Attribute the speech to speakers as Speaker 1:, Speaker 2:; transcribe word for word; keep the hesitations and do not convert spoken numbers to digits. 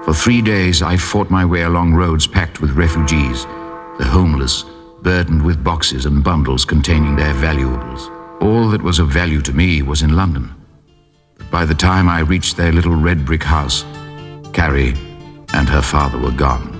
Speaker 1: For three days I fought my way along roads packed with refugees, the homeless, burdened with boxes and bundles containing their valuables. All that was of value to me was in London. But by the time I reached their little red brick house, Carrie and her father were gone.